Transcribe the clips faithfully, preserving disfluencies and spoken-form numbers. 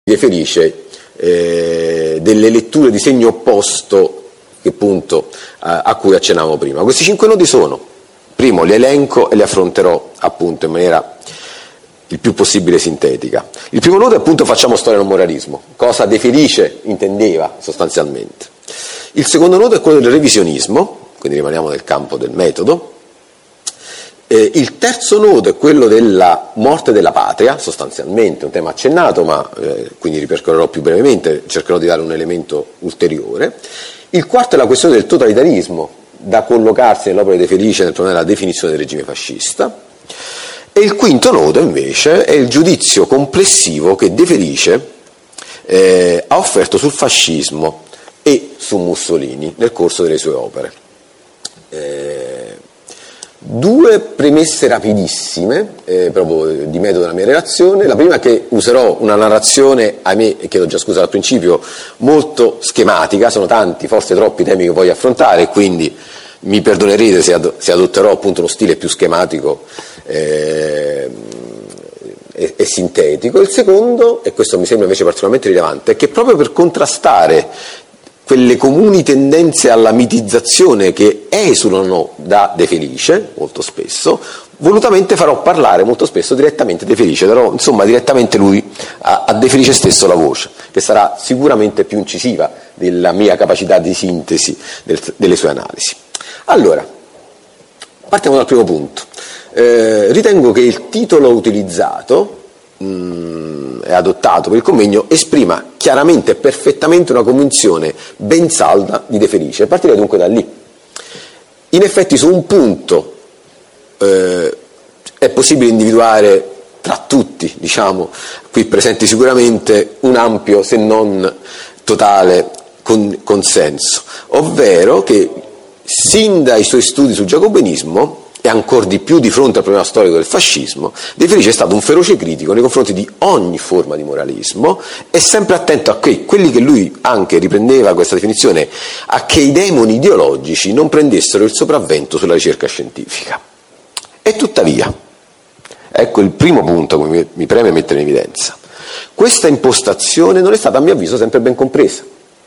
De Felice eh, delle letture di segno opposto che appunto a, a cui accennavamo prima. Questi cinque nodi sono, primo li elenco e li affronterò appunto in maniera il più possibile sintetica. Il primo nodo è appunto facciamo storia non moralismo, cosa De Felice intendeva sostanzialmente. Il secondo nodo è quello del revisionismo, quindi rimaniamo nel campo del metodo. Eh, il terzo nodo è quello della morte della patria, sostanzialmente, un tema accennato, ma eh, quindi ripercorrerò più brevemente, cercherò di dare un elemento ulteriore. Il quarto è la questione del totalitarismo, da collocarsi nell'opera di De Felice nel problema della definizione del regime fascista. E il quinto nodo, invece, è il giudizio complessivo che De Felice eh, ha offerto sul fascismo e su Mussolini nel corso delle sue opere. Eh, Due premesse rapidissime, eh, proprio di metodo della mia relazione. La prima è che userò una narrazione, a me, e chiedo già scusa al principio, molto schematica, sono tanti, forse troppi temi che voglio affrontare, quindi mi perdonerete se, ad, se adotterò appunto uno stile più schematico eh, e, e sintetico. Il secondo, e questo mi sembra invece particolarmente rilevante, è che proprio per contrastare quelle comuni tendenze alla mitizzazione che esulano da De Felice, molto spesso, volutamente farò parlare molto spesso direttamente De Felice, darò insomma direttamente lui a, a De Felice stesso la voce, che sarà sicuramente più incisiva della mia capacità di sintesi del, delle sue analisi. Allora, partiamo dal primo punto. Eh, ritengo che il titolo utilizzato mh, è adottato per il convegno esprima chiaramente e perfettamente una convinzione ben salda di De Felice. Partirei dunque da lì. In effetti su un punto eh, è possibile individuare tra tutti, diciamo, qui presenti sicuramente, un ampio se non totale con, consenso, ovvero che sin dai suoi studi sul giacobinismo e ancor di più di fronte al problema storico del fascismo, De Felice è stato un feroce critico nei confronti di ogni forma di moralismo e sempre attento a che quelli che lui anche riprendeva questa definizione, a che i demoni ideologici non prendessero il sopravvento sulla ricerca scientifica. E tuttavia, ecco il primo punto che mi, mi preme mettere in evidenza, questa impostazione non è stata a mio avviso sempre ben compresa.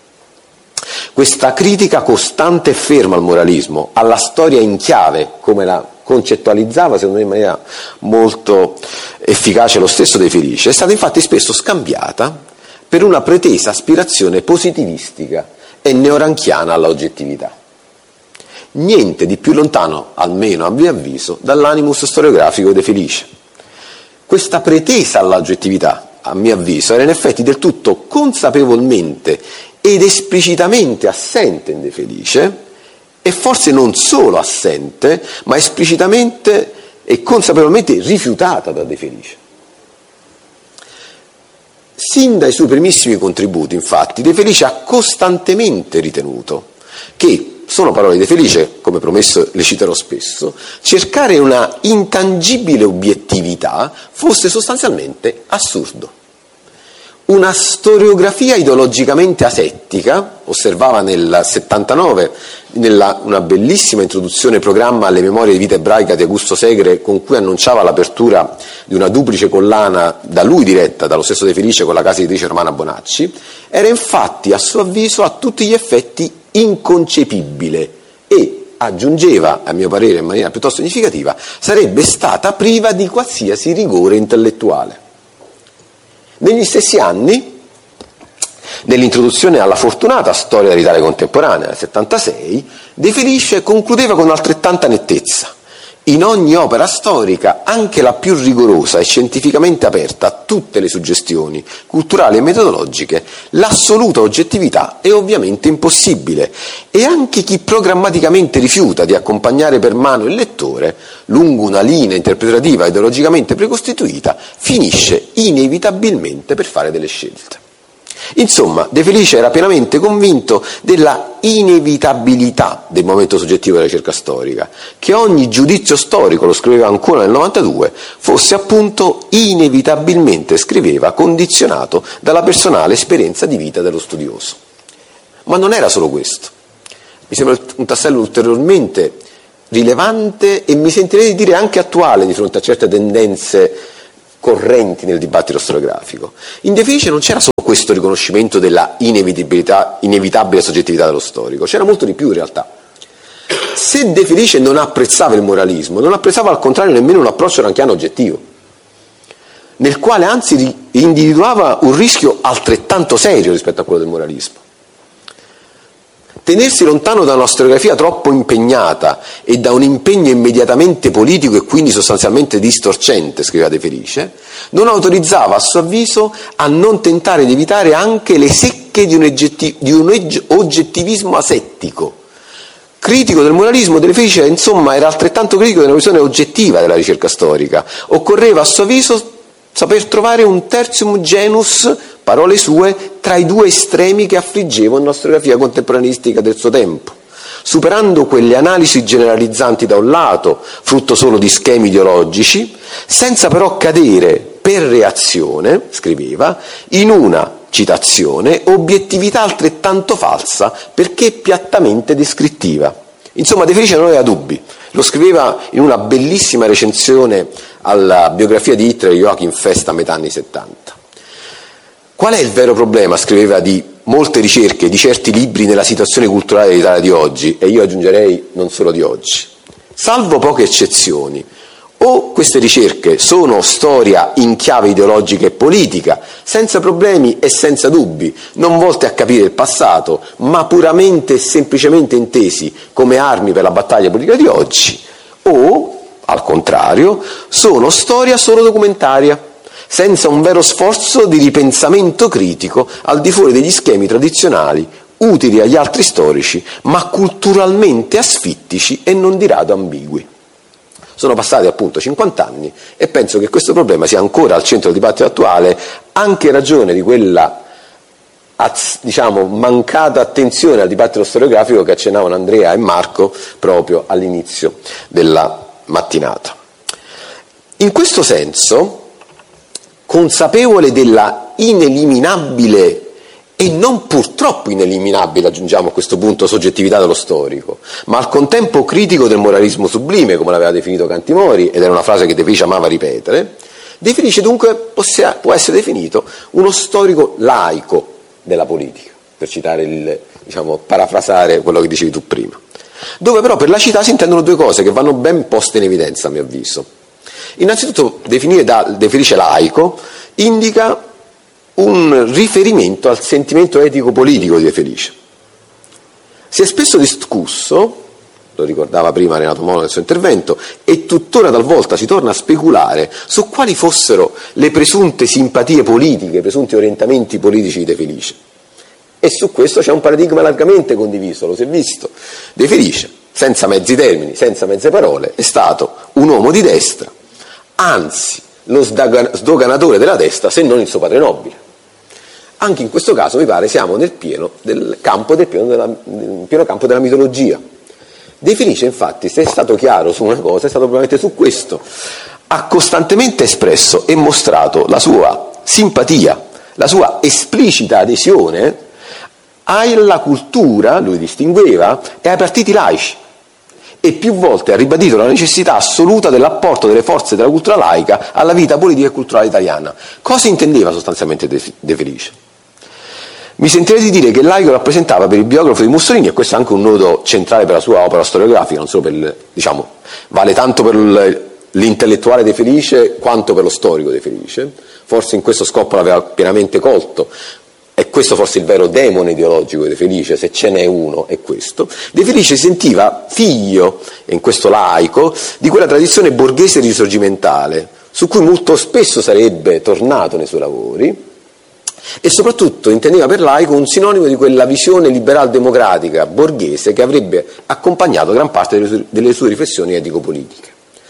Questa critica costante e ferma al moralismo, alla storia in chiave, come la concettualizzava secondo me in maniera molto efficace lo stesso De Felice, è stata infatti spesso scambiata per una pretesa aspirazione positivistica e neoranchiana alla oggettività. Niente di più lontano, almeno a mio avviso, dall'animus storiografico di De Felice. Questa pretesa all'oggettività, a mio avviso, era in effetti del tutto consapevolmente ed esplicitamente assente in De Felice, e forse non solo assente, ma esplicitamente e consapevolmente rifiutata da De Felice. Sin dai suoi primissimi contributi, infatti, De Felice ha costantemente ritenuto che, sono parole di De Felice, come promesso le citerò spesso, cercare una intangibile obiettività fosse sostanzialmente assurdo. Una storiografia ideologicamente asettica, osservava nel settantanove nella una bellissima introduzione programma alle memorie di vita ebraica di Augusto Segre, con cui annunciava l'apertura di una duplice collana da lui diretta, dallo stesso De Felice con la casa editrice Romana Bonacci, era infatti a suo avviso a tutti gli effetti inconcepibile e, aggiungeva a mio parere in maniera piuttosto significativa, sarebbe stata priva di qualsiasi rigore intellettuale. Negli stessi anni, nell'introduzione alla fortunata storia dell'Italia contemporanea, nel settantasei, De Felice concludeva con altrettanta nettezza: in ogni opera storica, anche la più rigorosa e scientificamente aperta a tutte le suggestioni culturali e metodologiche, l'assoluta oggettività è ovviamente impossibile, e anche chi programmaticamente rifiuta di accompagnare per mano il lettore lungo una linea interpretativa ideologicamente precostituita finisce inevitabilmente per fare delle scelte. Insomma, De Felice era pienamente convinto della inevitabilità del momento soggettivo della ricerca storica, che ogni giudizio storico, lo scriveva ancora nel novantadue, fosse appunto inevitabilmente, scriveva, condizionato dalla personale esperienza di vita dello studioso. Ma non era solo questo. Mi sembra un tassello ulteriormente rilevante e mi sentirei di dire anche attuale di fronte a certe tendenze correnti nel dibattito storiografico. In De Felice non c'era solo questo riconoscimento della inevitabilità, inevitabile soggettività dello storico, c'era molto di più in realtà. Se De Felice non apprezzava il moralismo, non apprezzava al contrario nemmeno un approccio ranchiano oggettivo, nel quale anzi individuava un rischio altrettanto serio rispetto a quello del moralismo. Tenersi lontano da una storiografia troppo impegnata e da un impegno immediatamente politico e quindi sostanzialmente distorcente, scriveva De Felice, non autorizzava a suo avviso a non tentare di evitare anche le secche di un, oggetti- di un oggettivismo asettico. Critico del moralismo, De Felice insomma era altrettanto critico della visione oggettiva della ricerca storica. Occorreva a suo avviso saper trovare un tertium genus, parole sue, tra i due estremi che affliggevano la storiografia contemporaneistica del suo tempo, superando quelle analisi generalizzanti da un lato, frutto solo di schemi ideologici, senza però cadere per reazione, scriveva, in una, citazione, obiettività altrettanto falsa perché piattamente descrittiva. Insomma, De Felice non aveva dubbi. Lo scriveva in una bellissima recensione alla biografia di Hitler, Joachim Fest, a metà anni settanta. Qual è il vero problema, scriveva, di molte ricerche, di certi libri nella situazione culturale dell'Italia di oggi, e io aggiungerei non solo di oggi? Salvo poche eccezioni, o queste ricerche sono storia in chiave ideologica e politica, senza problemi e senza dubbi, non volte a capire il passato, ma puramente e semplicemente intesi come armi per la battaglia politica di oggi, o, al contrario, sono storia solo documentaria, senza un vero sforzo di ripensamento critico al di fuori degli schemi tradizionali, utili agli altri storici, ma culturalmente asfittici e non di rado ambigui. Sono passati appunto cinquanta anni e penso che questo problema sia ancora al centro del dibattito attuale, anche in ragione di quella, diciamo, mancata attenzione al dibattito storiografico che accennavano Andrea e Marco proprio all'inizio della mattinata. In questo senso, consapevole della ineliminabile e non purtroppo ineliminabile, aggiungiamo a questo punto, soggettività dello storico, ma al contempo critico del moralismo sublime, come l'aveva definito Cantimori, ed era una frase che De Felice amava ripetere, De Felice dunque possia, può essere definito uno storico laico della politica, per citare il, diciamo, parafrasare quello che dicevi tu prima, dove però per laicità si intendono due cose che vanno ben poste in evidenza a mio avviso. Innanzitutto, definire da De Felice laico indica un riferimento al sentimento etico-politico di De Felice. Si è spesso discusso, lo ricordava prima Renato Mono nel suo intervento, e tuttora talvolta si torna a speculare su quali fossero le presunte simpatie politiche, i presunti orientamenti politici di De Felice. E su questo c'è un paradigma largamente condiviso, lo si è visto. De Felice, senza mezzi termini, senza mezze parole, è stato un uomo di destra, anzi lo sdoganatore della destra, se non il suo padre nobile. Anche in questo caso mi pare siamo nel pieno del campo, del pieno della, nel pieno campo della mitologia. De Felice, infatti, se è stato chiaro su una cosa, è stato probabilmente su questo. Ha costantemente espresso e mostrato la sua simpatia, la sua esplicita adesione alla cultura, lui distingueva, e ai partiti laici. E più volte ha ribadito la necessità assoluta dell'apporto delle forze della cultura laica alla vita politica e culturale italiana. Cosa intendeva sostanzialmente De Felice? Mi sentirei di dire che il laico rappresentava per il biografo di Mussolini, e questo è anche un nodo centrale per la sua opera storiografica, non solo per il, diciamo, vale tanto per l'intellettuale De Felice quanto per lo storico De Felice, forse in questo scopo l'aveva pienamente colto. E questo forse il vero demone ideologico di De Felice, se ce n'è uno, è questo. De Felice si sentiva figlio, e in questo laico, di quella tradizione borghese risorgimentale, su cui molto spesso sarebbe tornato nei suoi lavori, e soprattutto intendeva per laico un sinonimo di quella visione liberal-democratica borghese che avrebbe accompagnato gran parte delle sue, delle sue riflessioni etico-politiche.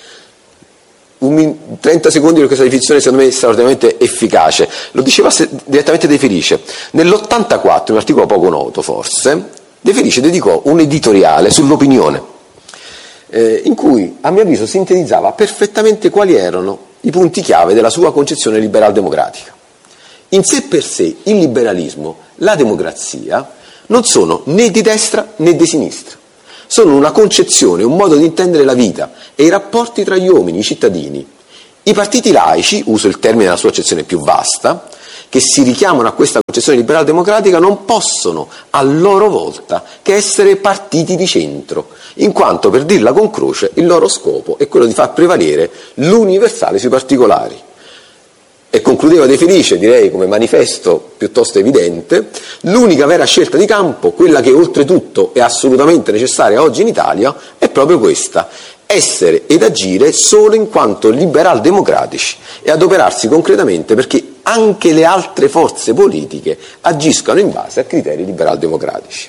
Un, trenta secondi per questa definizione secondo me è straordinariamente efficace. Lo diceva direttamente De Felice. Nell'ottantaquattro, un articolo poco noto forse, De Felice dedicò un editoriale sull'opinione, eh, in cui a mio avviso sintetizzava perfettamente quali erano i punti chiave della sua concezione liberal-democratica. In sé per sé il liberalismo, la democrazia, non sono né di destra né di sinistra. Sono una concezione, un modo di intendere la vita e i rapporti tra gli uomini, i cittadini, I partiti laici, uso il termine nella sua accezione più vasta, che si richiamano a questa concezione liberal-democratica, non possono a loro volta che essere partiti di centro, in quanto, per dirla con croce, il loro scopo è quello di far prevalere l'universale sui particolari. E concludeva De Felice, direi come manifesto piuttosto evidente, l'unica vera scelta di campo, quella che oltretutto è assolutamente necessaria oggi in Italia, è proprio questa: essere ed agire solo in quanto liberal-democratici e adoperarsi concretamente perché anche le altre forze politiche agiscano in base a criteri liberal-democratici.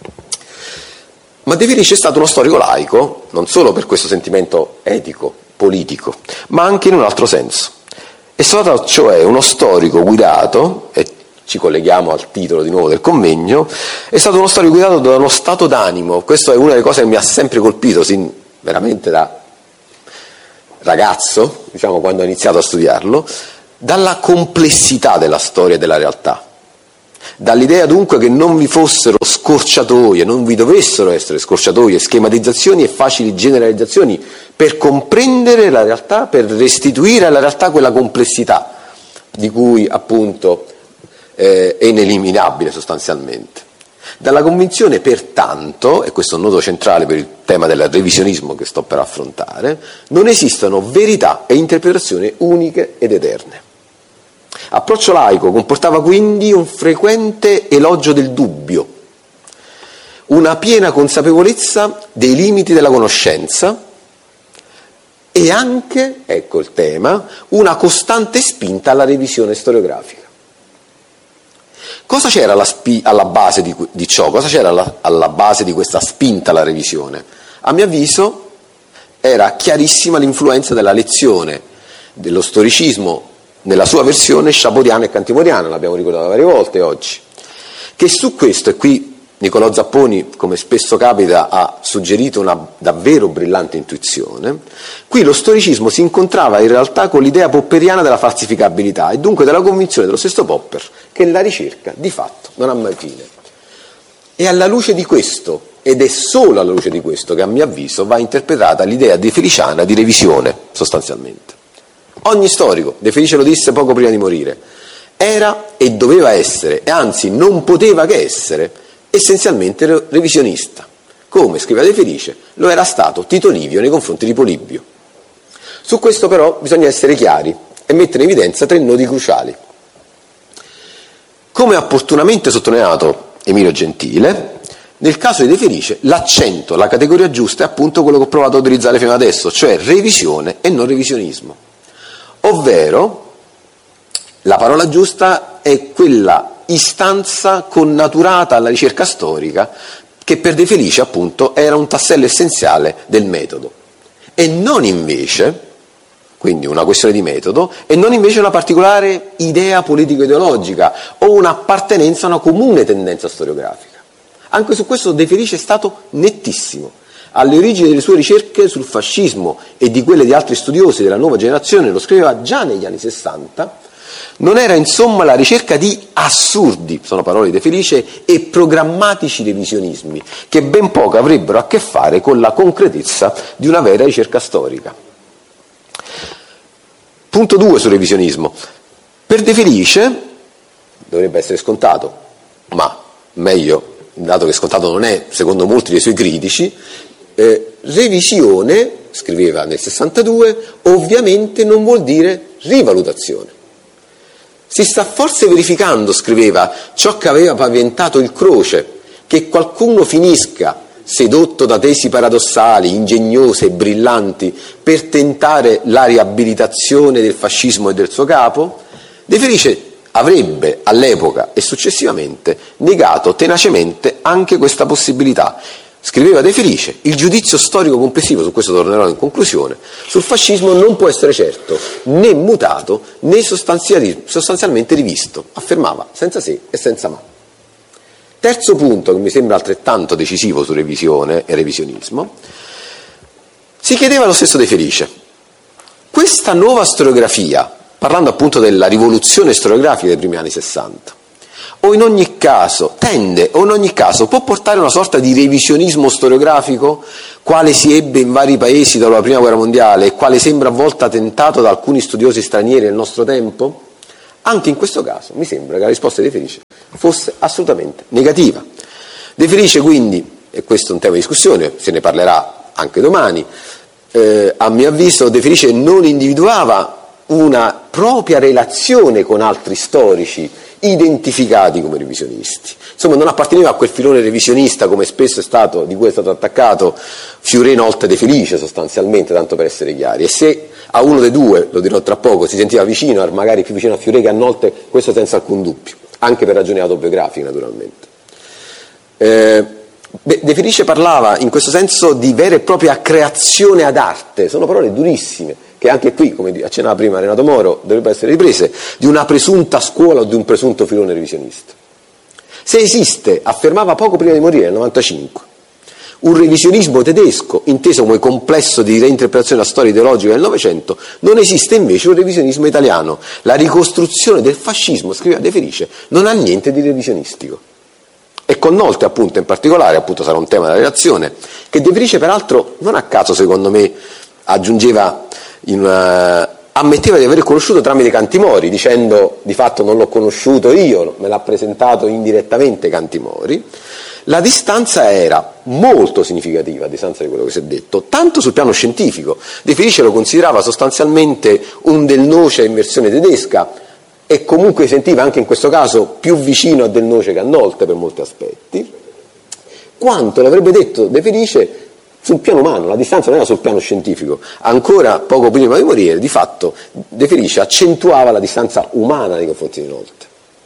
Ma De Felice è stato uno storico laico, non solo per questo sentimento etico, politico, ma anche in un altro senso. È stato cioè uno storico guidato, e ci colleghiamo al titolo di nuovo del convegno, è stato uno storico guidato da uno stato d'animo. Questo è una delle cose che mi ha sempre colpito, sin veramente da ragazzo, diciamo, quando ho iniziato a studiarlo, dalla complessità della storia e della realtà, dall'idea dunque che non vi fossero scorciatoie, non vi dovessero essere scorciatoie, schematizzazioni e facili generalizzazioni per comprendere la realtà, per restituire alla realtà quella complessità di cui appunto eh, è ineliminabile sostanzialmente. Dalla convinzione, pertanto, e questo è un nodo centrale per il tema del revisionismo che sto per affrontare, non esistono verità e interpretazioni uniche ed eterne. Approccio laico comportava quindi un frequente elogio del dubbio, una piena consapevolezza dei limiti della conoscenza e anche, ecco il tema, una costante spinta alla revisione storiografica. Cosa c'era alla, spi- alla base di, di ciò? Cosa c'era alla, alla base di questa spinta alla revisione? A mio avviso era chiarissima l'influenza della lezione dello storicismo nella sua versione chapotiana e cantimoriana, l'abbiamo ricordato varie volte oggi, che su questo, e qui Niccolò Zapponi, come spesso capita, ha suggerito una davvero brillante intuizione, qui lo storicismo si incontrava in realtà con l'idea popperiana della falsificabilità e dunque della convinzione dello stesso Popper che la ricerca di fatto non ha mai fine. E alla luce di questo, ed è solo alla luce di questo, che a mio avviso va interpretata l'idea defeliciana di revisione, sostanzialmente. Ogni storico, De Felice lo disse poco prima di morire, era e doveva essere, e anzi non poteva che essere, essenzialmente revisionista, come, scriveva De Felice, lo era stato Tito Livio nei confronti di Polibio. Su questo però bisogna essere chiari e mettere in evidenza tre nodi cruciali. Come ha opportunamente sottolineato Emilio Gentile, nel caso di De Felice l'accento, la categoria giusta è appunto quello che ho provato a utilizzare fino adesso, cioè revisione e non revisionismo. Ovvero, la parola giusta è quella istanza connaturata alla ricerca storica che per De Felice appunto era un tassello essenziale del metodo e non invece, quindi una questione di metodo, e non invece una particolare idea politico-ideologica o un'appartenenza a una comune tendenza storiografica. Anche su questo De Felice è stato nettissimo. Alle origini delle sue ricerche sul fascismo e di quelle di altri studiosi della nuova generazione, lo scriveva già negli anni sessanta, non era insomma la ricerca di assurdi, sono parole di De Felice, e programmatici revisionismi, che ben poco avrebbero a che fare con la concretezza di una vera ricerca storica. Punto due sul revisionismo. Per De Felice, dovrebbe essere scontato, ma meglio, dato che scontato non è, secondo molti dei suoi critici, eh, revisione, scriveva nel sessantadue, ovviamente non vuol dire rivalutazione. Si sta forse verificando, scriveva, ciò che aveva paventato il Croce, che qualcuno finisca, sedotto da tesi paradossali, ingegnose e brillanti, per tentare la riabilitazione del fascismo e del suo capo? De Felice avrebbe all'epoca e successivamente negato tenacemente anche questa possibilità. Scriveva De Felice, il giudizio storico complessivo, su questo tornerò in conclusione, sul fascismo non può essere certo, né mutato, né sostanzialmente rivisto, affermava senza se e senza ma. Terzo punto, che mi sembra altrettanto decisivo su revisione e revisionismo, si chiedeva lo stesso De Felice. Questa nuova storiografia, parlando appunto della rivoluzione storiografica dei primi anni sessanta, o in ogni caso tende o in ogni caso può portare una sorta di revisionismo storiografico, quale si ebbe in vari paesi dopo la prima guerra mondiale e quale sembra a volte tentato da alcuni studiosi stranieri nel nostro tempo? Anche in questo caso mi sembra che la risposta di De Felice fosse assolutamente negativa. De Felice quindi, e questo è un tema di discussione, se ne parlerà anche domani, eh, a mio avviso De Felice non individuava una propria relazione con altri storici identificati come revisionisti. Insomma, non apparteneva a quel filone revisionista come spesso è stato, di cui è stato attaccato Fioreno oltre De Felice sostanzialmente, tanto per essere chiari. E se a uno dei due, lo dirò tra poco, si sentiva vicino, magari più vicino a Fiorè che a Nolte, questo senza alcun dubbio, anche per ragioni autobiografiche naturalmente. Eh, De Felice parlava in questo senso di vera e propria creazione ad arte, sono parole durissime, che anche qui, come accennava prima Renato Moro, dovrebbero essere riprese, di una presunta scuola o di un presunto filone revisionista. Se esiste, affermava poco prima di morire, nel novantacinque, un revisionismo tedesco, inteso come complesso di reinterpretazione della storia ideologica del Novecento, non esiste invece un revisionismo italiano. La ricostruzione del fascismo, scriveva De Felice, non ha niente di revisionistico. E con Nolte, appunto, in particolare, appunto sarà un tema della relazione, che De Felice peraltro, non a caso secondo me, aggiungeva, in una, ammetteva di aver conosciuto tramite Cantimori, dicendo di fatto non l'ho conosciuto io, me l'ha presentato indirettamente Cantimori. La distanza era molto significativa, a distanza di quello che si è detto, tanto sul piano scientifico. De Felice lo considerava sostanzialmente un Del Noce in versione tedesca e comunque sentiva anche in questo caso più vicino a Del Noce che a Nolte per molti aspetti, quanto l'avrebbe detto De Felice sul piano umano. La distanza non era sul piano scientifico. Ancora poco prima di morire, di fatto, De Felice accentuava la distanza umana nei confronti di Nolte.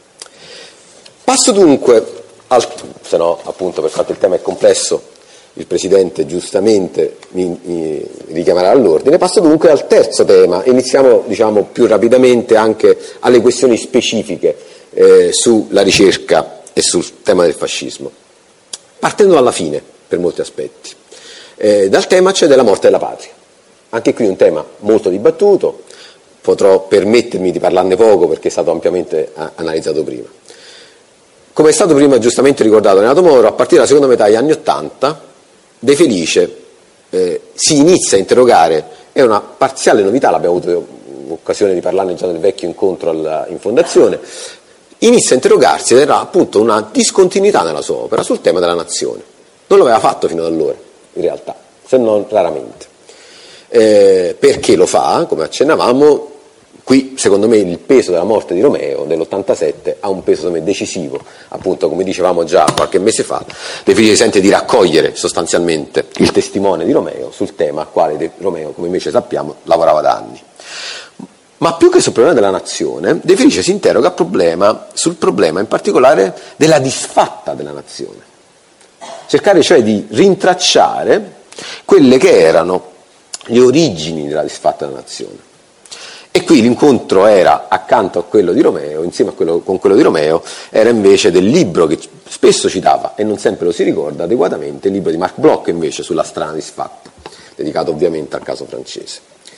Passo dunque, al, se no appunto per fatto il tema è complesso, il Presidente giustamente mi, mi richiamerà all'ordine, passo dunque al terzo tema. Iniziamo diciamo più rapidamente anche alle questioni specifiche eh, sulla ricerca e sul tema del fascismo, partendo dalla fine per molti aspetti. Eh, dal tema c'è della morte della patria. Anche qui un tema molto dibattuto, potrò permettermi di parlarne poco perché è stato ampiamente a- analizzato prima. Come è stato prima giustamente ricordato Renato Moro, a partire dalla seconda metà degli anni Ottanta De Felice eh, si inizia a interrogare, è una parziale novità, l'abbiamo avuto occasione di parlarne già nel vecchio incontro alla, in fondazione, inizia a interrogarsi ed era appunto una discontinuità nella sua opera sul tema della nazione. Non lo aveva fatto fino ad allora, in realtà, se non raramente. Eh, perché lo fa? Come accennavamo, qui secondo me il peso della morte di Romeo dell'ottantasette ha un peso me, decisivo, appunto come dicevamo già qualche mese fa. De Felice sente di raccogliere sostanzialmente il testimone di Romeo sul tema al quale De Romeo, come invece sappiamo, lavorava da anni. Ma più che sul problema della nazione, De Felice si interroga problema, sul problema in particolare della disfatta della nazione. Cercare cioè di rintracciare quelle che erano le origini della disfatta della nazione. E qui l'incontro era, accanto a quello di Romeo, insieme a quello, con quello di Romeo, era invece del libro che spesso citava, e non sempre lo si ricorda adeguatamente, il libro di Marc Bloch invece sulla strana disfatta, dedicato ovviamente al caso francese.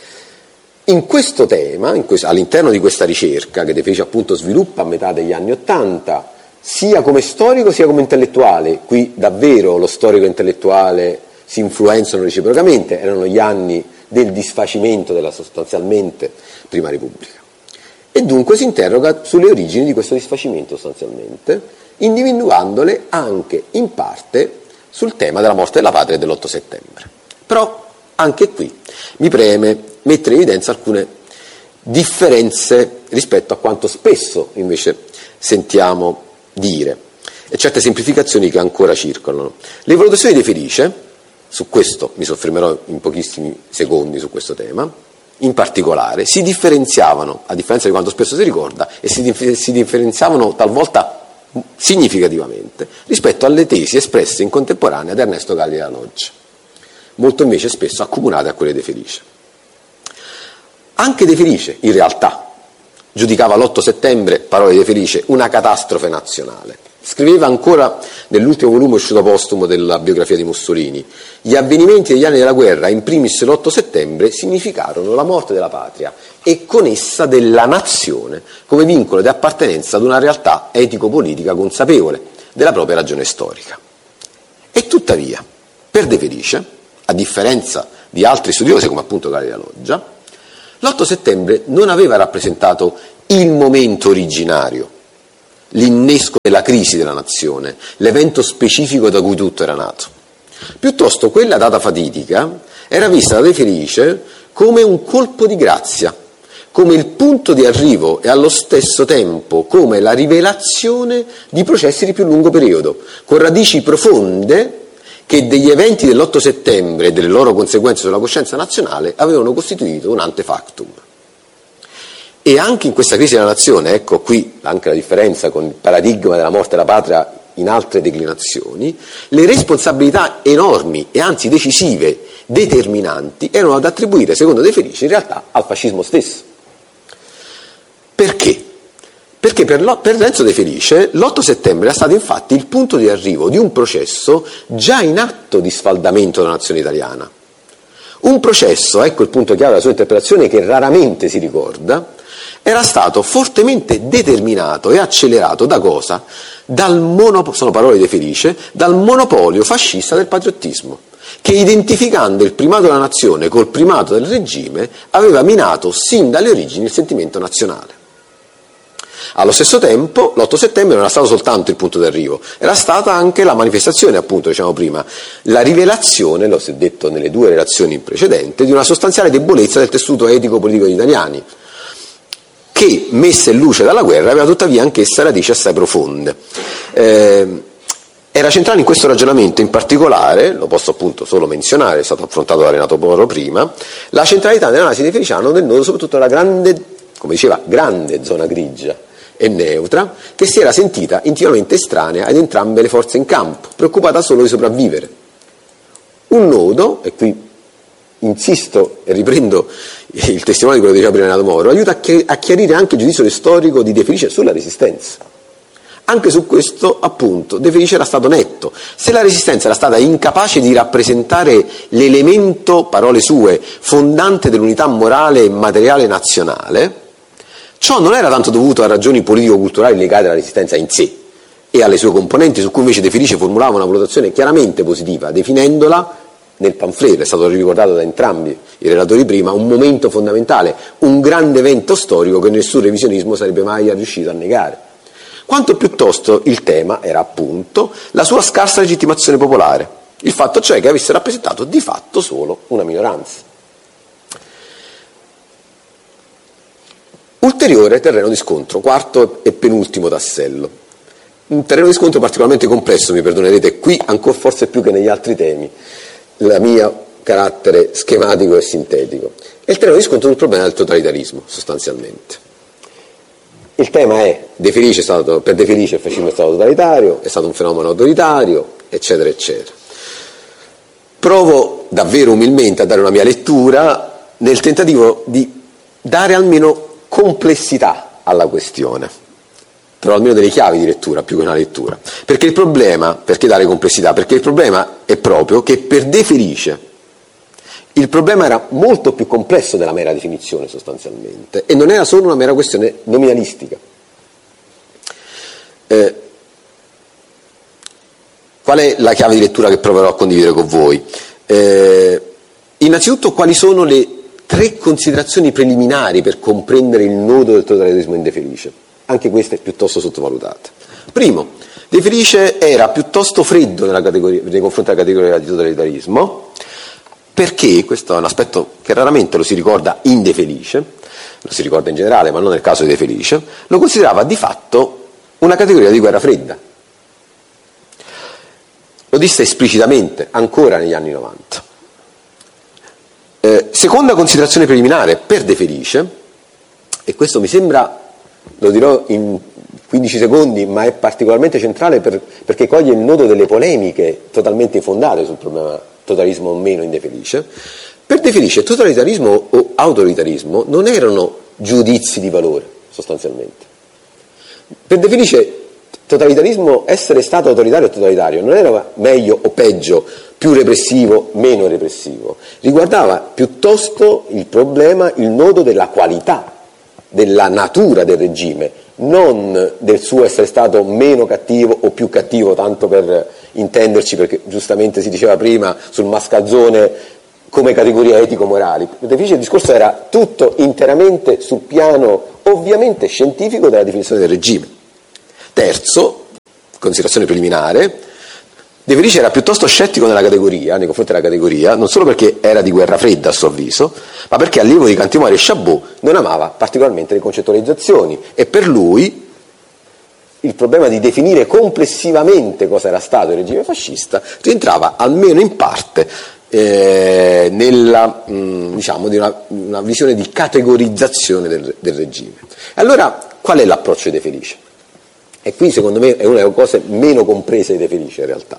In questo tema, in questo, all'interno di questa ricerca, che De Felice appunto sviluppa a metà degli anni Ottanta, sia come storico sia come intellettuale, qui davvero lo storico e intellettuale si influenzano reciprocamente, erano gli anni del disfacimento della sostanzialmente Prima Repubblica. E dunque si interroga sulle origini di questo disfacimento sostanzialmente, individuandole anche in parte sul tema della morte della patria dell'otto settembre. Però anche qui mi preme mettere in evidenza alcune differenze rispetto a quanto spesso invece sentiamo dire e certe semplificazioni che ancora circolano. Le valutazioni di De Felice, su questo mi soffermerò in pochissimi secondi su questo tema, in particolare si differenziavano, a differenza di quanto spesso si ricorda, e si, dif- si differenziavano talvolta significativamente rispetto alle tesi espresse in contemporanea da Ernesto Galli della Loggia, molto invece spesso accomunate a quelle di De Felice. Anche De Felice, in realtà, giudicava l'otto settembre, parole di De Felice, una catastrofe nazionale. Scriveva ancora nell'ultimo volume uscito postumo della biografia di Mussolini: gli avvenimenti degli anni della guerra, in primis l'otto settembre, significarono la morte della patria e con essa della nazione come vincolo di appartenenza ad una realtà etico-politica consapevole della propria ragione storica. E tuttavia, per De Felice, a differenza di altri studiosi come appunto Galli La Loggia, l'otto settembre non aveva rappresentato il momento originario, l'innesco della crisi della nazione, l'evento specifico da cui tutto era nato. Piuttosto quella data fatidica era vista da De Felice come un colpo di grazia, come il punto di arrivo e allo stesso tempo come la rivelazione di processi di più lungo periodo, con radici profonde che degli eventi dell'otto settembre e delle loro conseguenze sulla coscienza nazionale avevano costituito un antefactum. E anche in questa crisi della nazione, ecco qui anche la differenza con il paradigma della morte della patria in altre declinazioni, le responsabilità enormi e anzi decisive, determinanti, erano da attribuire, secondo De Felice, in realtà al fascismo stesso. Perché? Perché per, lo, per Renzo De Felice l'otto settembre era stato infatti il punto di arrivo di un processo già in atto di sfaldamento della nazione italiana. Un processo, ecco il punto chiave della sua interpretazione, che raramente si ricorda, era stato fortemente determinato e accelerato da cosa? Dal monopolio, sono parole di De Felice, dal monopolio fascista del patriottismo, che identificando il primato della nazione col primato del regime aveva minato sin dalle origini il sentimento nazionale. Allo stesso tempo l'otto settembre non era stato soltanto il punto d'arrivo, era stata anche la manifestazione, appunto, diciamo prima, la rivelazione, lo si è detto nelle due relazioni precedenti, di una sostanziale debolezza del tessuto etico-politico degli italiani, che, messa in luce dalla guerra, aveva tuttavia anch'essa radici assai profonde. Eh, era centrale in questo ragionamento, in particolare, lo posso appunto solo menzionare, è stato affrontato da Renato Porro prima, la centralità nell'analisi di Feliciano nel nodo soprattutto della grande, come diceva, grande zona grigia e neutra, che si era sentita intimamente estranea ad entrambe le forze in campo, preoccupata solo di sopravvivere. Un nodo, e qui insisto e riprendo il testimone di quello che diceva prima Renato Moro, aiuta a chiarire anche il giudizio storico di De Felice sulla resistenza. Anche su questo, appunto, De Felice era stato netto. Se la resistenza era stata incapace di rappresentare l'elemento, parole sue, fondante dell'unità morale e materiale nazionale, ciò non era tanto dovuto a ragioni politico-culturali legate alla resistenza in sé e alle sue componenti, su cui invece De Felice formulava una valutazione chiaramente positiva, definendola nel pamphlet, è stato ricordato da entrambi i relatori prima, un momento fondamentale, un grande evento storico che nessun revisionismo sarebbe mai riuscito a negare. Quanto piuttosto il tema era appunto la sua scarsa legittimazione popolare, il fatto cioè che avesse rappresentato di fatto solo una minoranza. Ulteriore terreno di scontro, quarto e penultimo tassello. Un terreno di scontro particolarmente complesso, mi perdonerete, qui ancora forse più che negli altri temi, il mio carattere schematico e sintetico. È il terreno di scontro sul problema del totalitarismo, sostanzialmente. Il tema è, De Felice è stato, per De Felice il fascismo è stato totalitario, è stato un fenomeno autoritario, eccetera, eccetera. Provo davvero umilmente a dare una mia lettura nel tentativo di dare almeno complessità alla questione, però almeno delle chiavi di lettura più che una lettura. Perché il problema, perché dare complessità? Perché il problema è proprio che per De Felice il problema era molto più complesso della mera definizione sostanzialmente e non era solo una mera questione nominalistica. Eh, qual è la chiave di lettura che proverò a condividere con voi? Eh, innanzitutto quali sono le tre considerazioni preliminari per comprendere il nodo del totalitarismo in De Felice, anche queste piuttosto sottovalutate. Primo, De Felice era piuttosto freddo nella categoria, nei confronti della categoria di totalitarismo, perché, questo è un aspetto che raramente lo si ricorda in De Felice, lo si ricorda in generale ma non nel caso di De Felice, lo considerava di fatto una categoria di guerra fredda. Lo disse esplicitamente ancora negli anni novanta. Eh, seconda considerazione preliminare per De Felice, e questo mi sembra, lo dirò in quindici secondi, ma è particolarmente centrale per, perché coglie il nodo delle polemiche totalmente infondate sul problema totalitarismo o meno in De Felice. Per De Felice totalitarismo o autoritarismo non erano giudizi di valore, sostanzialmente. Per De Felice totalitarismo, essere stato autoritario o totalitario, non era meglio o peggio, più repressivo, meno repressivo, riguardava piuttosto il problema, il nodo della qualità, della natura del regime, non del suo essere stato meno cattivo o più cattivo, tanto per intenderci, perché giustamente si diceva prima sul mascalzone come categoria etico-morali. Il discorso era tutto interamente sul piano ovviamente scientifico della definizione del regime. Terzo, considerazione preliminare, De Felice era piuttosto scettico nella categoria, nei confronti della categoria, non solo perché era di guerra fredda a suo avviso, ma perché allievo di Cantimore e Chabot non amava particolarmente le concettualizzazioni, e per lui il problema di definire complessivamente cosa era stato il regime fascista rientrava almeno in parte eh, nella mh, diciamo di una, una visione di categorizzazione del, del regime. Allora, qual è l'approccio di De Felice? E qui secondo me è una delle cose meno comprese di De Felice in realtà.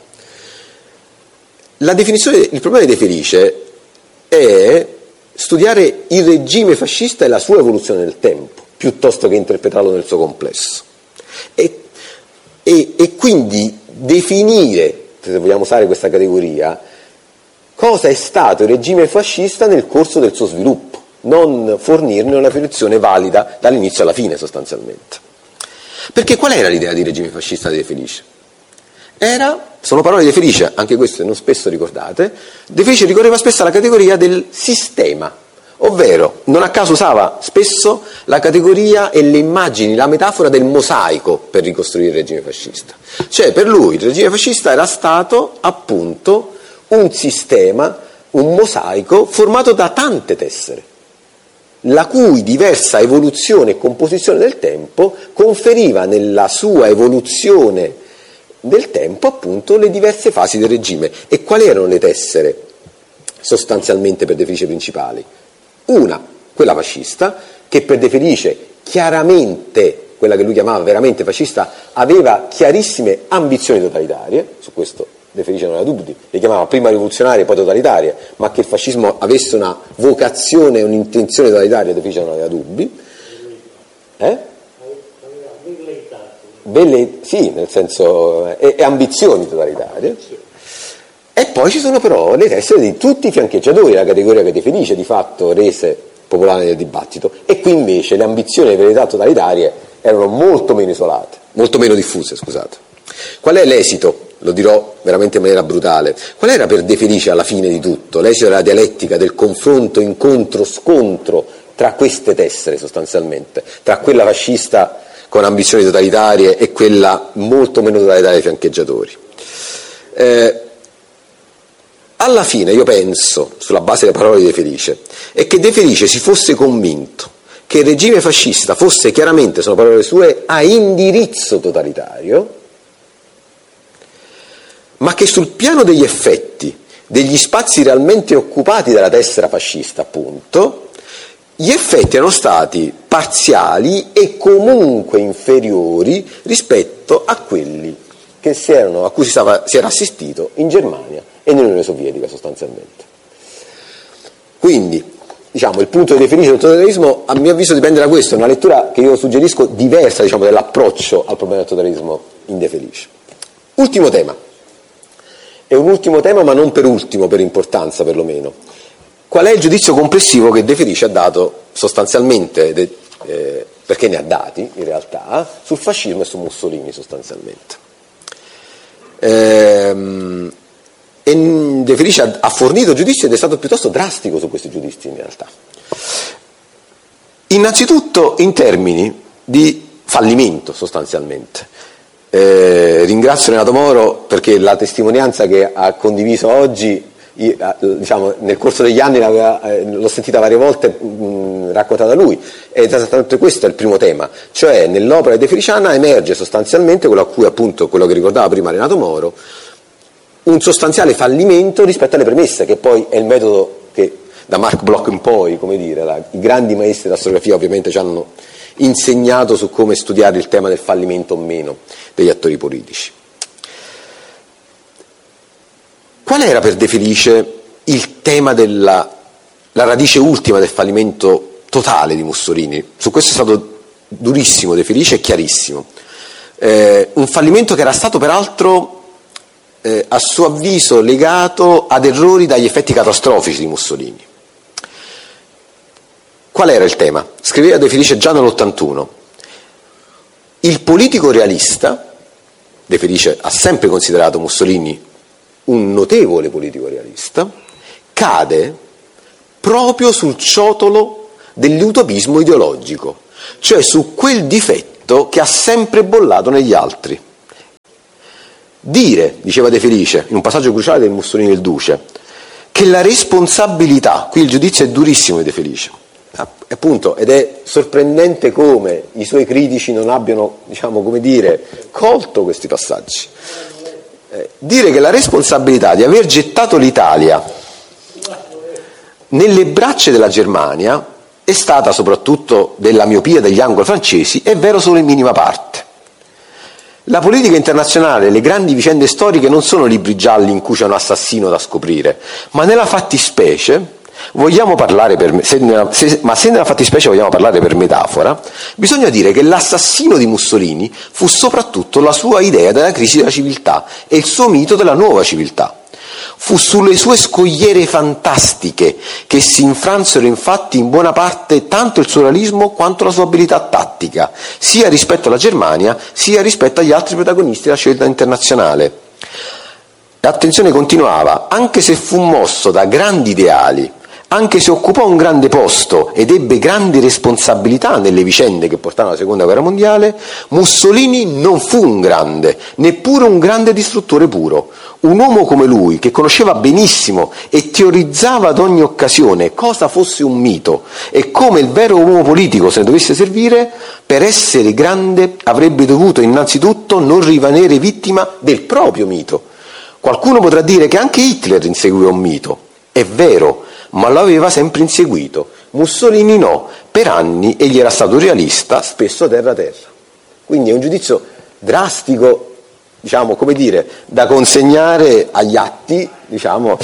La definizione, il problema di De Felice è studiare il regime fascista e la sua evoluzione nel tempo, piuttosto che interpretarlo nel suo complesso. E, e, e quindi definire, se vogliamo usare questa categoria, cosa è stato il regime fascista nel corso del suo sviluppo, non fornirne una definizione valida dall'inizio alla fine sostanzialmente. Perché qual era l'idea di regime fascista di De Felice? Era, sono parole di De Felice, anche queste non spesso ricordate, De Felice ricorreva spesso alla categoria del sistema, ovvero, non a caso usava spesso la categoria e le immagini, la metafora del mosaico per ricostruire il regime fascista. Cioè, per lui il regime fascista era stato appunto un sistema, un mosaico formato da tante tessere, la cui diversa evoluzione e composizione del tempo conferiva nella sua evoluzione del tempo appunto le diverse fasi del regime. E quali erano le tessere sostanzialmente per De Felice principali? Una, quella fascista, che per De Felice chiaramente, quella che lui chiamava veramente fascista, aveva chiarissime ambizioni totalitarie, su questo De Felice non aveva dubbi, le chiamava prima rivoluzionarie e poi totalitarie, ma che il fascismo avesse una vocazione, un'intenzione totalitaria, De Felice non aveva dubbi. Eh? Belle, sì, nel senso, e, e ambizioni totalitarie. E poi ci sono però le tessere di tutti i fiancheggiatori, la categoria che De Felice di fatto rese popolare nel dibattito, e qui invece le ambizioni e le verità totalitarie erano molto meno isolate, molto meno diffuse, scusate. Qual è l'esito? Lo dirò veramente in maniera brutale. Qual era per De Felice alla fine di tutto? L'esito della dialettica, del confronto, incontro, scontro tra queste tessere sostanzialmente, tra quella fascista con ambizioni totalitarie e quella molto meno totalitaria dei fiancheggiatori. Eh, alla fine io penso, sulla base delle parole di De Felice, è che De Felice si fosse convinto che il regime fascista fosse chiaramente, sono parole sue, a indirizzo totalitario, ma che sul piano degli effetti, degli spazi realmente occupati dalla tessera fascista, appunto, gli effetti erano stati parziali e comunque inferiori rispetto a quelli che si erano, a cui si, stava, si era assistito in Germania e nell'Unione Sovietica sostanzialmente. Quindi, diciamo, il punto di De Felice del totalitarismo, a mio avviso, dipende da questo, è una lettura che io suggerisco diversa, diciamo, dell'approccio al problema del totalitarismo in De Felice. Ultimo tema. È un ultimo tema, ma non per ultimo, per importanza perlomeno. Qual è il giudizio complessivo che De Felice ha dato sostanzialmente, de, eh, perché ne ha dati in realtà, sul fascismo e su Mussolini sostanzialmente? Ehm, e De Felice ha, ha fornito giudizi ed è stato piuttosto drastico su questi giudizi in realtà. Innanzitutto in termini di fallimento sostanzialmente. Eh, ringrazio Renato Moro perché la testimonianza che ha condiviso oggi, io, diciamo, nel corso degli anni eh, l'ho sentita varie volte mh, raccontata da lui, ed esattamente questo è il primo tema, cioè nell'opera de Feliciana emerge sostanzialmente quello a cui appunto quello che ricordava prima Renato Moro, un sostanziale fallimento rispetto alle premesse, che poi è il metodo che da Mark Bloch in poi, come dire, la, i grandi maestri della storiografia ovviamente ci hanno insegnato su come studiare il tema del fallimento o meno degli attori politici. Qual era per De Felice il tema della la radice ultima del fallimento totale di Mussolini? Su questo è stato durissimo De Felice e chiarissimo. eh, un fallimento che era stato peraltro eh, a suo avviso legato ad errori dagli effetti catastrofici di Mussolini. Qual era il tema? Scriveva De Felice già nell'ottantuno. Il politico realista, De Felice ha sempre considerato Mussolini un notevole politico realista, cade proprio sul ciotolo dell'utopismo ideologico, cioè su quel difetto che ha sempre bollato negli altri. Dire, diceva De Felice, in un passaggio cruciale del Mussolini e il Duce, che la responsabilità, qui il giudizio è durissimo di De Felice, appunto, ed è sorprendente come i suoi critici non abbiano, diciamo, come dire, colto questi passaggi. Eh, dire che la responsabilità di aver gettato l'Italia nelle braccia della Germania è stata soprattutto della miopia degli anglo-francesi è vero solo in minima parte. La politica internazionale, le grandi vicende storiche non sono libri gialli in cui c'è un assassino da scoprire, ma nella fattispecie vogliamo parlare per, se nella, se, ma se nella fattispecie vogliamo parlare per metafora, bisogna dire che l'assassino di Mussolini fu soprattutto la sua idea della crisi della civiltà e il suo mito della nuova civiltà. Fu sulle sue scogliere fantastiche che si infransero infatti in buona parte tanto il suo realismo quanto la sua abilità tattica, sia rispetto alla Germania sia rispetto agli altri protagonisti della scelta internazionale. L'attenzione continuava, anche se fu mosso da grandi ideali, anche se occupò un grande posto ed ebbe grandi responsabilità nelle vicende che portarono alla Seconda Guerra Mondiale, Mussolini non fu un grande, neppure un grande distruttore puro. Un uomo come lui, che conosceva benissimo e teorizzava ad ogni occasione cosa fosse un mito e come il vero uomo politico se ne dovesse servire, per essere grande avrebbe dovuto innanzitutto non rimanere vittima del proprio mito. Qualcuno potrà dire che anche Hitler inseguiva un mito. È vero, ma lo aveva sempre inseguito. Mussolini no, per anni egli era stato realista, spesso terra terra. Quindi è un giudizio drastico, diciamo, come dire, da consegnare agli atti, diciamo,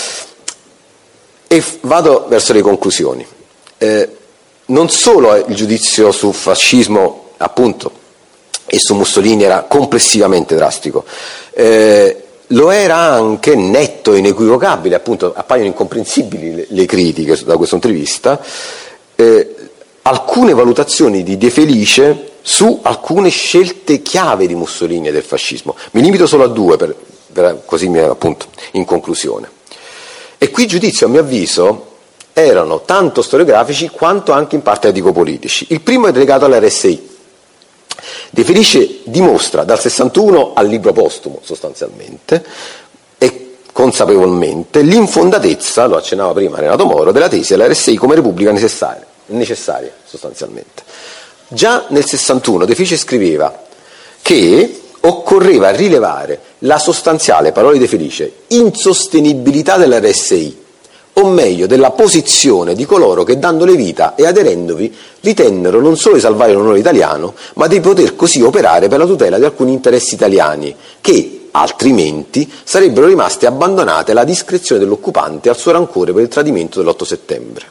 e vado verso le conclusioni. Eh, non solo il giudizio sul fascismo, appunto, e su Mussolini era complessivamente drastico, eh, lo era anche netto e inequivocabile, appunto appaiono incomprensibili le, le critiche da questo punto di vista, eh, alcune valutazioni di De Felice su alcune scelte chiave di Mussolini e del fascismo. Mi limito solo a due, per, per, così mi appunto in conclusione. E qui i giudizi, a mio avviso, erano tanto storiografici quanto anche in parte etico-politici. Il primo è legato all'R S I. De Felice dimostra dal sessantuno al libro postumo sostanzialmente e consapevolmente l'infondatezza, lo accennava prima Renato Moro, della tesi dell'R S I come repubblica necessaria, necessaria sostanzialmente. Già nel sessantuno De Felice scriveva che occorreva rilevare la sostanziale, parole di De Felice, insostenibilità dell'R S I, o meglio della posizione di coloro che dandole vita e aderendovi ritennero non solo di salvare l'onore italiano, ma di poter così operare per la tutela di alcuni interessi italiani che altrimenti sarebbero rimaste abbandonate alla discrezione dell'occupante e al suo rancore per il tradimento dell'otto settembre.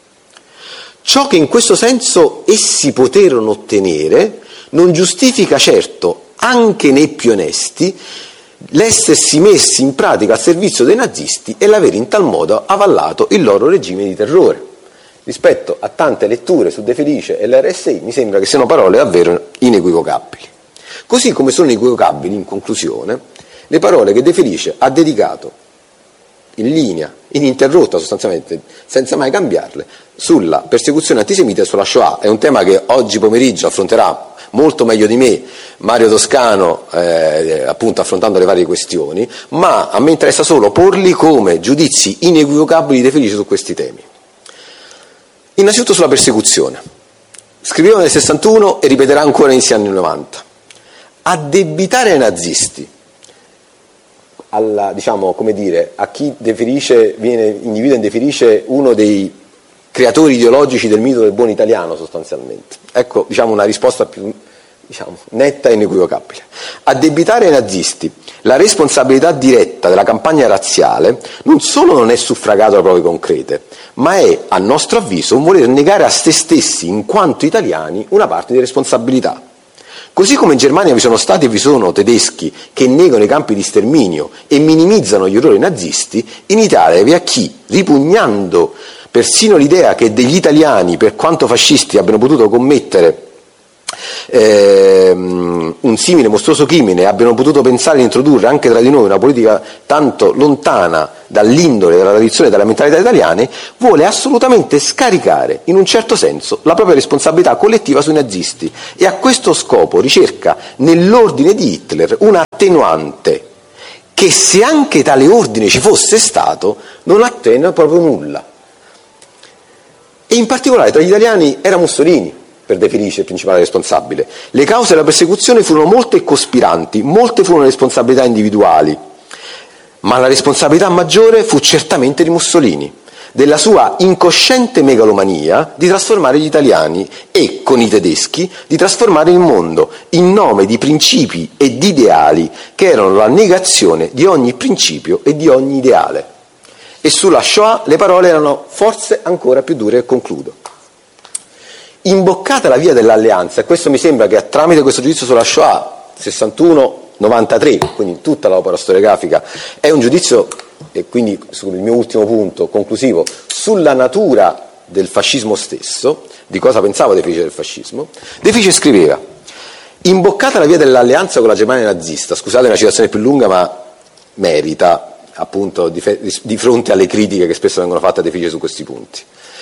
Ciò che in questo senso essi poterono ottenere non giustifica certo, anche nei più onesti, l'essersi messi in pratica al servizio dei nazisti e l'aver in tal modo avallato il loro regime di terrore. Rispetto a tante letture su De Felice e l'R S I mi sembra che siano parole davvero inequivocabili. Così come sono inequivocabili, in conclusione, le parole che De Felice ha dedicato in linea, ininterrotta sostanzialmente, senza mai cambiarle, sulla persecuzione antisemita e sulla Shoah. È un tema che oggi pomeriggio affronterà molto meglio di me Mario Toscano, eh, appunto affrontando le varie questioni, ma a me interessa solo porli come giudizi inequivocabili di De Felice su questi temi. Innanzitutto sulla persecuzione. Scriveva nel sessantuno e ripeterà ancora inizio anni novanta. Addebitare ai nazisti, alla, diciamo, come dire, a chi De Felice viene individua in De Felice uno dei creatori ideologici del mito del buon italiano sostanzialmente. Ecco, diciamo, una risposta più, diciamo, netta e inequivocabile. Addebitare ai nazisti la responsabilità diretta della campagna razziale non solo non è suffragato da prove concrete, ma è, a nostro avviso, un voler negare a se stessi, in quanto italiani, una parte di responsabilità. Così come in Germania vi sono stati e vi sono tedeschi che negano i campi di sterminio e minimizzano gli orrori nazisti, in Italia vi è chi, ripugnando persino l'idea che degli italiani, per quanto fascisti, abbiano potuto commettere ehm, un simile mostruoso crimine, abbiano potuto pensare di introdurre anche tra di noi una politica tanto lontana dall'indole, dalla tradizione e dalla mentalità italiane, vuole assolutamente scaricare, in un certo senso, la propria responsabilità collettiva sui nazisti e a questo scopo ricerca nell'ordine di Hitler un attenuante che, se anche tale ordine ci fosse stato, non attenua proprio nulla. E in particolare tra gli italiani era Mussolini, per De Felice, il principale responsabile. Le cause della persecuzione furono molte e cospiranti, molte furono responsabilità individuali, ma la responsabilità maggiore fu certamente di Mussolini, della sua incosciente megalomania di trasformare gli italiani e, con i tedeschi, di trasformare il mondo in nome di principi e di ideali che erano la negazione di ogni principio e di ogni ideale. E sulla Shoah le parole erano forse ancora più dure, e concludo. Imboccata la via dell'alleanza, e questo mi sembra che tramite questo giudizio sulla Shoah, sessantuno novantatré, quindi tutta l'opera storiografica, è un giudizio, e quindi sul mio ultimo punto conclusivo, sulla natura del fascismo stesso, di cosa pensava De Felice del fascismo. De Felice scriveva: imboccata la via dell'alleanza con la Germania nazista, scusate una citazione più lunga ma merita, appunto di, fe- di fronte alle critiche che spesso vengono fatte a De Felice su questi punti,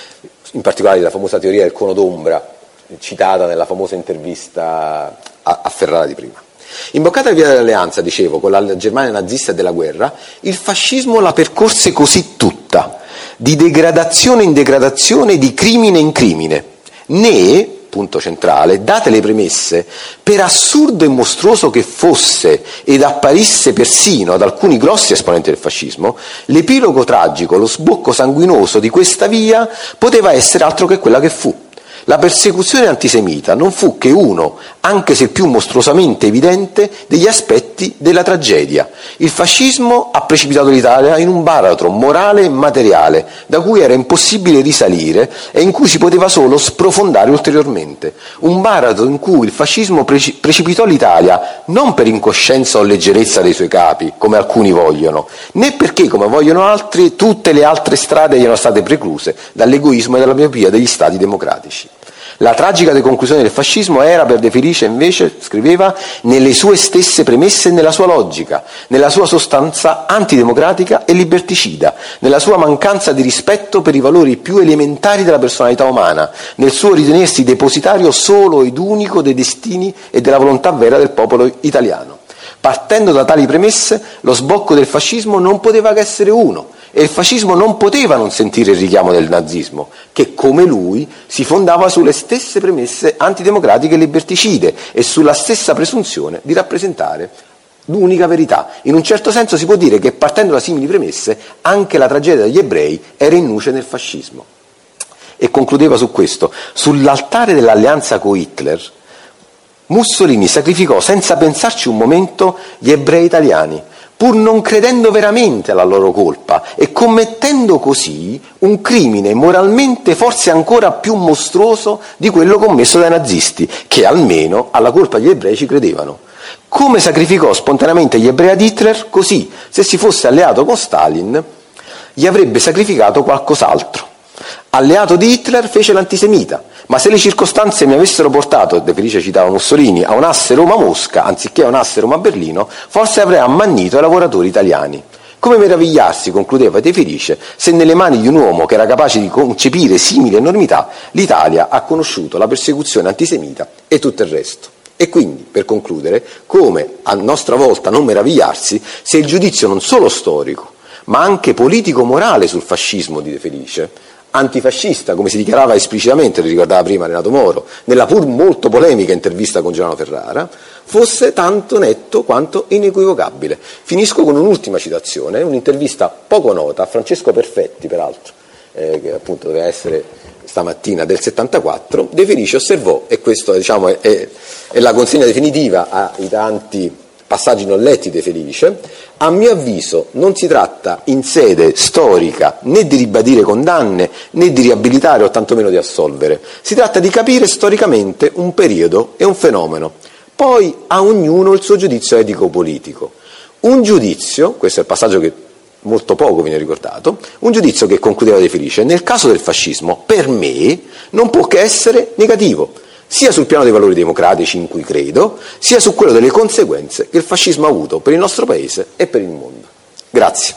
in particolare la famosa teoria del cono d'ombra citata nella famosa intervista a, a Ferrara di prima. Imboccata la via dell'alleanza, dicevo, con la Germania nazista e della guerra, il fascismo la percorse così tutta, di degradazione in degradazione, di crimine in crimine, né, punto centrale, date le premesse, per assurdo e mostruoso che fosse ed apparisse persino ad alcuni grossi esponenti del fascismo, l'epilogo tragico, lo sbocco sanguinoso di questa via poteva essere altro che quella che fu. La persecuzione antisemita non fu che uno, anche se più mostruosamente evidente, degli aspetti della tragedia. Il fascismo ha precipitato l'Italia in un baratro morale e materiale da cui era impossibile risalire e in cui si poteva solo sprofondare ulteriormente. Un baratro in cui il fascismo preci- precipitò l'Italia non per incoscienza o leggerezza dei suoi capi, come alcuni vogliono, né perché, come vogliono altri, tutte le altre strade gli erano state precluse dall'egoismo e dalla miopia degli stati democratici. La tragica deconclusione del fascismo era, per De Felice invece, scriveva, nelle sue stesse premesse e nella sua logica, nella sua sostanza antidemocratica e liberticida, nella sua mancanza di rispetto per i valori più elementari della personalità umana, nel suo ritenersi depositario solo ed unico dei destini e della volontà vera del popolo italiano. Partendo da tali premesse, lo sbocco del fascismo non poteva che essere uno, e il fascismo non poteva non sentire il richiamo del nazismo, che come lui si fondava sulle stesse premesse antidemocratiche e liberticide e sulla stessa presunzione di rappresentare l'unica verità. In un certo senso si può dire che, partendo da simili premesse, anche la tragedia degli ebrei era in nuce nel fascismo. E concludeva su questo: sull'altare dell'alleanza con Hitler, Mussolini sacrificò senza pensarci un momento gli ebrei italiani, pur non credendo veramente alla loro colpa e commettendo così un crimine moralmente forse ancora più mostruoso di quello commesso dai nazisti, che almeno alla colpa degli ebrei ci credevano. Come sacrificò spontaneamente gli ebrei ad Hitler, così, se si fosse alleato con Stalin, gli avrebbe sacrificato qualcos'altro. Alleato di Hitler fece l'antisemita, ma se le circostanze mi avessero portato, De Felice citava Mussolini, a un asse Roma-Mosca anziché a un asse Roma-Berlino, forse avrei ammannito ai lavoratori italiani. Come meravigliarsi, concludeva De Felice, se nelle mani di un uomo che era capace di concepire simili enormità, l'Italia ha conosciuto la persecuzione antisemita e tutto il resto. E quindi, per concludere, come a nostra volta non meravigliarsi se il giudizio non solo storico, ma anche politico-morale sul fascismo di De Felice, antifascista, come si dichiarava esplicitamente, lo ricordava prima Renato Moro, nella pur molto polemica intervista con Giuliano Ferrara, fosse tanto netto quanto inequivocabile. Finisco con un'ultima citazione, un'intervista poco nota a Francesco Perfetti, peraltro, eh, che appunto doveva essere stamattina del settantaquattro. De Felice osservò, e questo diciamo, è, è, è la consegna definitiva ai tanti passaggi non letti De Felice: a mio avviso non si tratta in sede storica né di ribadire condanne né di riabilitare o tantomeno di assolvere, si tratta di capire storicamente un periodo e un fenomeno. poi a ognuno il suo giudizio etico-politico. Un giudizio, questo è il passaggio che molto poco viene ricordato, un giudizio che concludeva De Felice, nel caso del fascismo, per me, non può che essere negativo, sia sul piano dei valori democratici in cui credo, sia su quello delle conseguenze che il fascismo ha avuto per il nostro Paese e per il mondo. Grazie.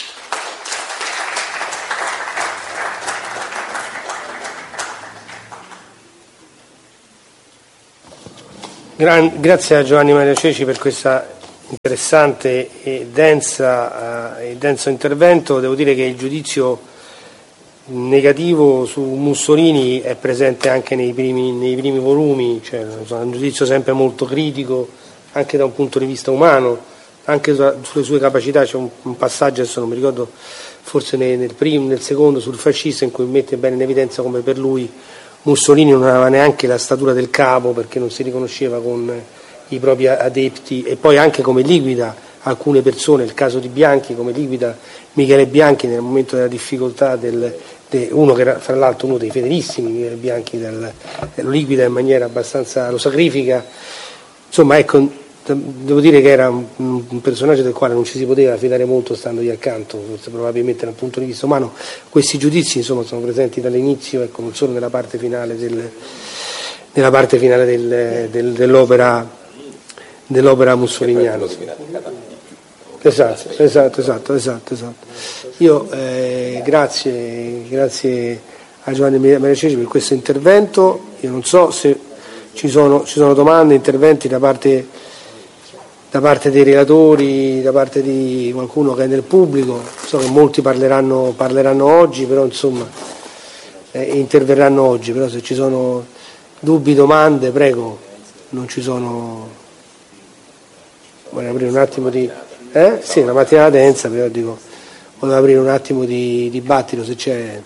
Gran, grazie a Giovanni Maria Ceci per questa interessante e densa e denso intervento. Devo dire che il giudizio negativo su Mussolini è presente anche nei primi, nei primi volumi, cioè è un giudizio sempre molto critico anche da un punto di vista umano, anche sulle sue capacità. C'è un, un passaggio, adesso non mi ricordo, forse nel, nel primo, nel secondo, sul fascista, in cui mette bene in evidenza come per lui Mussolini non aveva neanche la statura del capo, perché non si riconosceva con i propri adepti, e poi anche come liquida alcune persone, il caso di Bianchi, come liquida Michele Bianchi nel momento della difficoltà, del, de, uno che era fra l'altro uno dei fedelissimi, Michele Bianchi, del, lo liquida in maniera abbastanza, lo sacrifica. Insomma, ecco, devo dire che era un, un personaggio del quale non ci si poteva fidare molto standogli accanto, forse probabilmente dal punto di vista umano. Questi giudizi, insomma, sono presenti dall'inizio, ecco, non solo nella parte finale del, nella parte finale del, del, dell'opera dell'opera mussoliniana. Esatto, esatto, esatto, esatto, esatto. Io eh, grazie, grazie a Giovanni Maria Ceci per questo intervento. Io non so se ci sono, ci sono domande, interventi da parte da parte dei relatori, da parte di qualcuno che è nel pubblico. So che molti parleranno, parleranno oggi, però insomma eh, interverranno oggi, però se ci sono dubbi, domande, prego. Non ci sono. Voglio aprire un attimo di eh? Sì, una mattinata densa, però dico, volevo aprire un attimo di dibattito, se c'è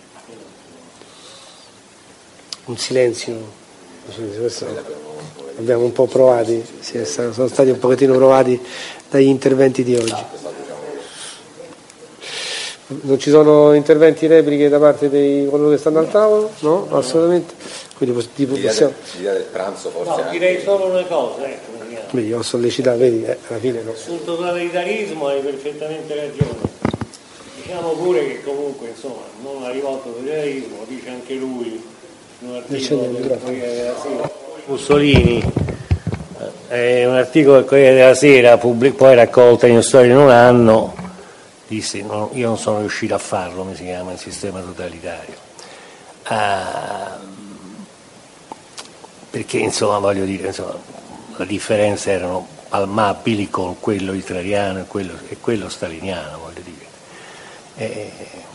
un silenzio. Questo abbiamo un po' provati, sì, sono stati un pochettino provati dagli interventi di oggi. Non ci sono interventi, repliche da parte di coloro che stanno al tavolo? No, assolutamente. Quindi tipo possiamo... L'idea del pranzo forse. No, direi solo una cosa, ecco. Vedi, ho sollecitato, vedi, eh, alla fine no. Sul totalitarismo hai perfettamente ragione. Diciamo pure che comunque, insomma, non arriva al totalitarismo, dice anche lui in un articolo del Corriere della Sera. Mussolini è un articolo del Corriere della Sera, pubblic- poi raccolta in Storia in un anno, disse no, io non sono riuscito a farlo, mi si chiama il sistema totalitario, ah, perché insomma voglio dire, insomma, le differenze erano palmabili con quello hitleriano e quello, e quello staliniano, voglio dire. E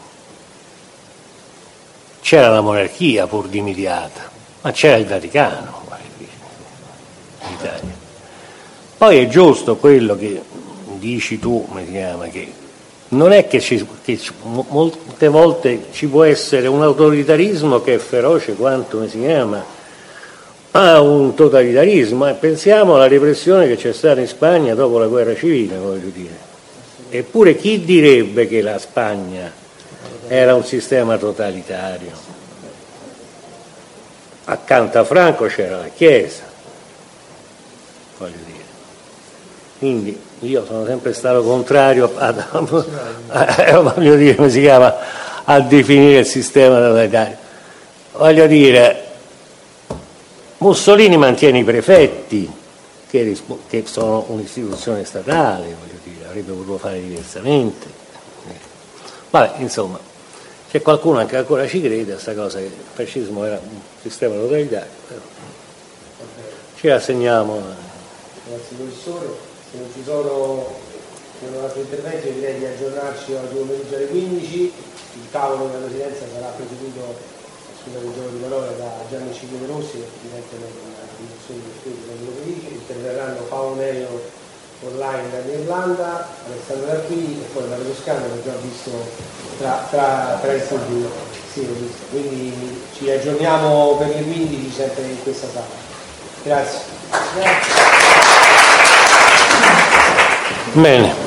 c'era la monarchia pur dimidiata, ma c'era il Vaticano in Italia. Poi è giusto quello che dici tu, mi si chiama, che non è che, ci, che ci, molte volte ci può essere un autoritarismo che è feroce quanto, mi si chiama, a un totalitarismo. E pensiamo alla repressione che c'è stata in Spagna dopo la guerra civile, voglio dire. Eppure chi direbbe che la Spagna era un sistema totalitario? Accanto a Franco c'era la Chiesa, voglio dire. Quindi io sono sempre stato contrario a, a, a, voglio dire, come si chiama, a definire il sistema totalitario. Voglio dire, Mussolini mantiene i prefetti che, rispo- che sono un'istituzione statale, voglio dire, avrebbe potuto fare diversamente. Vabbè, insomma, c'è qualcuno che ancora ci crede a questa cosa che il fascismo era un sistema totalitario, però ci assegniamo. Grazie professore. Se non ci sono, sono altri interventi, direi di aggiornarci oggi pomeriggio alle quindici. Il tavolo della presidenza sarà presieduto, scusate il gioco di parole, da Gianni Ciglione Rossi, che direttamente la conduzione di studi della Felice. Interverranno Paolo Nelio online dall'Irlanda, Alessandro D'Arpini e poi Mario Toscano, che ho già visto tra, tra, tra il pubblico. Sì, quindi ci aggiorniamo per le quindici sempre in questa sala. Grazie. Grazie. Bene.